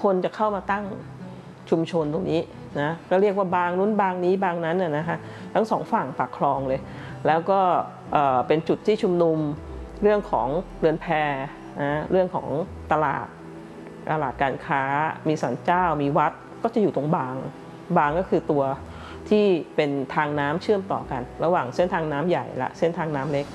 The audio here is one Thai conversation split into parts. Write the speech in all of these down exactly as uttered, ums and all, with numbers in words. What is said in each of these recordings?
คนจะเข้ามาตั้งชุมชนตรงนี้นะก็เรียกว่าบางนู้นบางนี้บางนั้นนะคะทั้งสองฝั่งปากคลองเลยแล้วก็เป็นจุดที่ชุมนุมเรื่องของเรือนแพนะเรื่องของตลาดตลาดการค้ามีศาลเจ้ามีวัดก็จะอยู่ตรงบางบางก็คือตัวที่เป็นทางน้ำเชื่อมต่อกันระหว่างเส้นทางน้ำใหญ่และเส้นทางน้ำเล็ก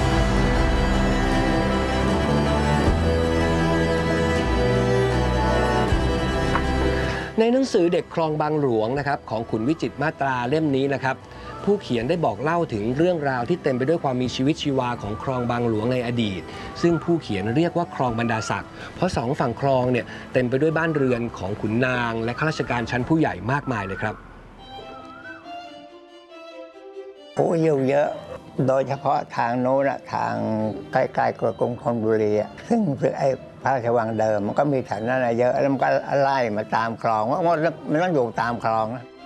ในหนังสือเด็กคลองบางหลวงนะครับของขุนวิจิตรมาตราเล่มนี้นะครับผู้เขียนได้บอกเล่าถึงเรื่องราวที่เต็มไปด้วยความมีชีวิตชีวาของคลองบางหลวงในอดีตซึ่งผู้เขียนเรียกว่าคลองบรรดาศักดิ์เพราะสองฝั่งคลองเนี่ยเต็มไปด้วยบ้านเรือนของขุนนางและข้าราชการชั้นผู้ใหญ่มากมายเลยครับโอ้อยู่เยอะโดยเฉพาะทางโน้นทางใกล้ๆกับกรุงธนบุรีซึ่งไอ้พระราชวังเดิมมันก็มีแถวนั้นเยอะแล้วมันก็ไล่มาตามคลองว่ามันต้องอยู่ตามคลองนะ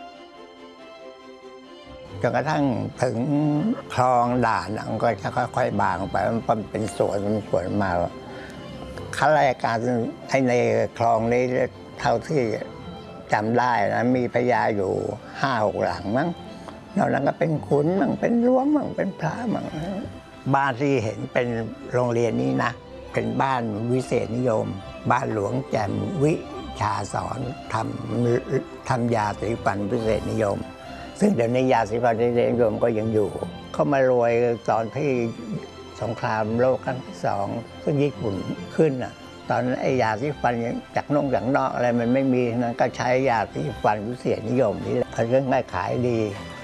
จนกระทั่งถึงคลองด่านมันก็จะค่อยๆบางไปมันเป็นสวนเป็นสวนมาข้าราชการไอ้ในคลองนี้เท่าที่จำได้นะมีพญาอยู่ห้าหกหลังมั้งนอกนั้นก็เป็นขุนมั่งเป็นหลวงมั่งเป็นพระมั่งบ้านที่เห็นเป็นโรงเรียนนี้นะเป็นบ้านวิเศษนิยมบ้านหลวงแจ่มวิชาสอนทำทำยาสีฟันวิเศษนิยมซึ่งเดี๋ยวนี้ยาสีฟันวิเศษนิยมก็ยังอยู่เขามารวยตอนที่สงครามโลกครั้งที่สองซึ่งญี่ปุ่นขึ้นอ่ะตอนนั้นไอ้ยาสีฟันจากนอกจากนอกอะไรมันไม่มีนั้นก็ใช้ยาสีฟันวิเศษนิยมนี่แหละเขาเรื่องง่ายขายดี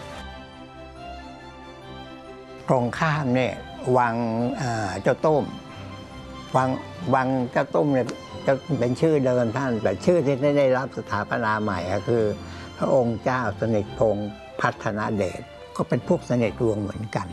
ตรงข้ามเนี่ยวังเจ้าตุ้มวังวังเจ้าตุ้มเนี่ยจะเป็นชื่อเดิมท่านแต่ชื่อที่ได้รับสถาปนาใหม่ก็คือพระองค์เจ้าสนิทพงษ์พัฒนาเดชก็เป็นพวกเสน่ห์ดวงเหมือนกัน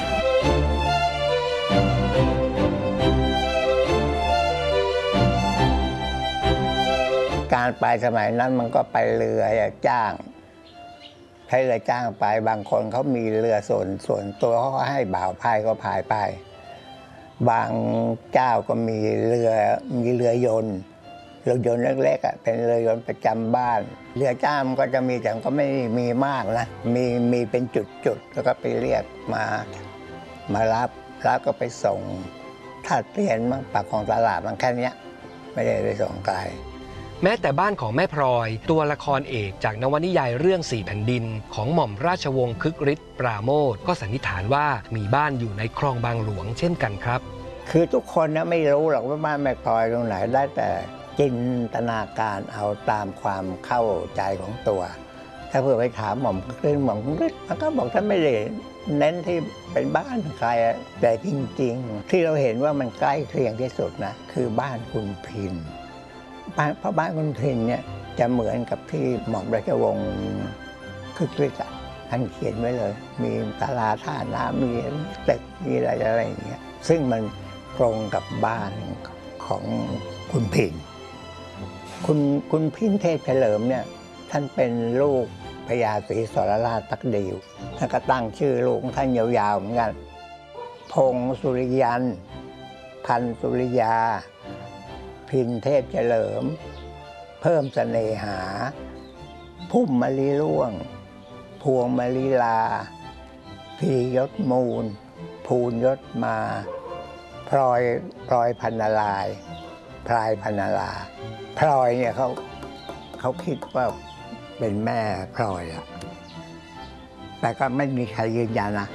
การไปสมัยนั้นมันก็ไปเรือจ้างใช้เรือจ้างไปบางคนเขามีเรือส่วนส่วนตัวเขาก็ให้บ่าวพายก็พายไปบางเจ้าก็มีเรือมีเรือยนต์เรือยนต์เล็กๆเป็นเรือยนต์ประจำบ้านเรือจ้างก็จะมีแต่ก็ไม่มีมากนะมีมีเป็นจุดๆแล้วก็ไปเรียกมามารับแล้วก็ไปส่งถ้าเรียนมาปากของตลาดมันแค่นี้ไม่ได้ไปส่งไกลแม้แต่บ้านของแม่พลอยตัวละครเอกจากนวนิยายเรื่องสี่แผ่นดินของหม่อมราชวงศ์คึกฤทธิ์ปราโมทย์ก็สันนิษฐานว่ามีบ้านอยู่ในคลองบางหลวงเช่นกันครับคือทุกคนนะไม่รู้หรอกว่าบ้านแม่พลอยตรงไหนได้แต่จินตนาการเอาตามความเข้าใจของตัวถ้าเพื่อไปถามหม่อมคึกฤทธิ์หม่อมคึกฤทธิ์มันก็บอกท่านไม่ได้เน้นที่เป็นบ้านใครแต่จริงๆที่เราเห็นว่ามันใกล้เคียงที่สุดนะคือบ้านคุณพิมเพราะบ้านคุณพิมเนี่ยจะเหมือนกับที่หม่อมราชวงศ์คึกฤทธิ์ท่านเขียนไว้เลยมีศาลาท่าน้ำมีตึกมีอะไรอะไรอย่างเงี้ยซึ่งมันตรงกับบ้านของคุณพิมคุณคุณพิมเทพเฉลิมเนี่ยท่านเป็นลูกพญาศรีสรราชตักดีท่านก็ตั้งชื่อลูกท่านยาวๆเหมือนกันพงศ์สุริยันพันสุริยาพิมเทพเฉลิมเพิ่มเสน่หาพุ่มมะลิร่วงพวงมะลิลาพียศมูลภูนยศมาพลอยพลอยพันนาลายพลายพันนาลาพลอยเนี่ยเขาเขาคิดว่าเป็นแม่พลอยอะแต่ก็ไม่มีใครยืนยันนะ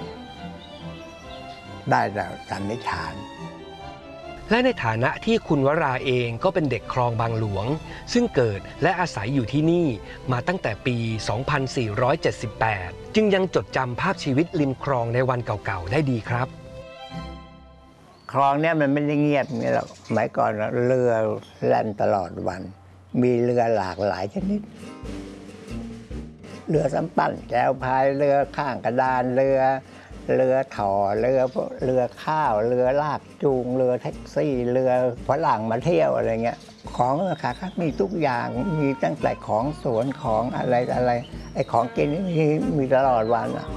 ได้แต่สันนิษฐานและในฐานะที่คุณวราเองก็เป็นเด็กคลองบางหลวงซึ่งเกิดและอาศัยอยู่ที่นี่มาตั้งแต่ปี สองพันสี่ร้อยเจ็ดสิบแปด จึงยังจดจำภาพชีวิตริมคลองในวันเก่าๆได้ดีครับคลองเนี่ยมันไม่ได้เงียบนี่หรอกสมัยก่อนเรือแล่นตลอดวันมีเรือหลากหลายชนิดเรือสำปั่นแก้วพายเรือข้างกระดานเรือเรือถ่อเรือเรือข้าวเรือลากจูงเรือแท็กซี่เรือฝรั่งมาเที่ยวอะไรเงี้ยของราคามีทุกอย่างมีตั้งแต่ของสวนของอะไรอะไรไอ้ของกินมีมีตลอดวันอ่ะ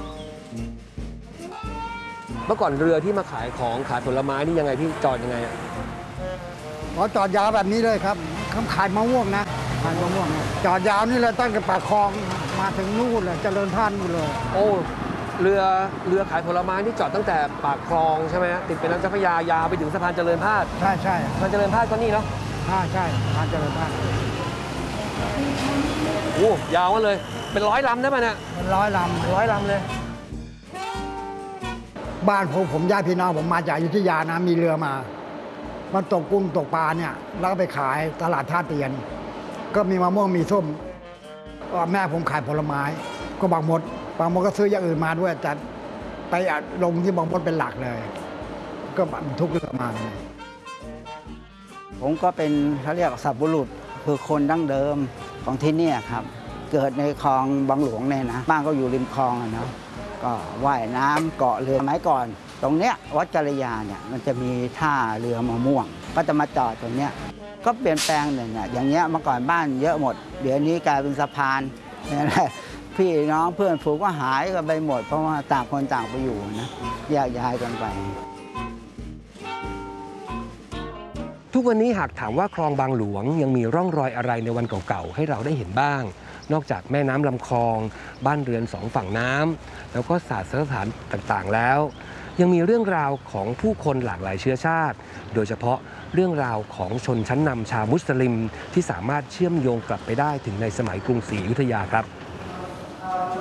เมื่อก่อนเรือที่มาขายของขายผลไม้นี่ยังไงพี่จอดยังไงอ่ะอ๋อจอดยาวแบบนี้เลยครับเขาขายมะม่วงนะขายมะม่วงเนี่ยจอดยาวนี่เลยตั้งแต่ปากคลองมาถึงนู่นเลยเจริญท่านนู่นเลยโอ้เรือเรือขายผลไม้ที่จอดตั้งแต่ปากคลองใช่ไหมฮะติดเป็นน้ำเจ้าพระยายาวไปถึงสะพานเจริญพาสใช่ใช่สะพานเจริญพาสก็นี่เนาะใช่ใช่ทานเจริญท่านโอ้ยาวมาเลยเป็นร้อยลำได้ไหมเนี่ยเป็นร้อยลร้อยลำเลยำบ้านผมผมญาติพี่น้องผมมาจากอยุธยานะมีเรือมามันตกกุ้งตกปลาเนี่ยแล้วก็ไปขายตลาดท่าเตียน ก็มีมะม่วงมีส้มก็แม่ผมขายผลไม้ ก็บางมดบางมดก็ซื้ออย่างอื่นมาด้วยแต่ไปลงที่บางมดเป็นหลักเลย ก็บรรทุกเรือมาเลยผมก็เป็นเขาเรียกสัตบุรุษคือคนดั้งเดิมของที่นี่ครับ เกิดในคลองบางหลวงเนี่ยนะบ้านก็อยู่ริมคลองอะเนาะก็ว่ายน้ำเกาะเรือสมัยก่อน ตรงเนี้ยวัดจริยาเนี่ยมันจะมีท่าเรือมะม่วง ก็จะมาจอดตรงเนี้ยก็เปลี่ยนแปลงเนี่ยเนี่ยอย่างเงี้ยเมื่อก่อนบ้านเยอะหมด เดี๋ยวนี้กลายเป็นสะพานเนี่ยแหละพี่น้องเพื่อนฝูงก็หายกันไปหมด เพราะว่าต่างคนต่างไปอยู่นะแยกย้ายกันไปทุกวันนี้หากถามว่าคลองบางหลวงยังมีร่องรอยอะไรในวันเก่าๆให้เราได้เห็นบ้าง นอกจากแม่น้ำลำคลอง บ้านเรือนสองฝั่งน้ำแล้วก็ศาสนสถานต่างๆแล้ว ยังมีเรื่องราวของผู้คนหลากหลายเชื้อชาติ โดยเฉพาะเรื่องราวของชนชั้นนำชาวมุสลิมที่สามารถเชื่อมโยงกลับไปได้ถึงในสมัยกรุงศรีอยุธยาครับ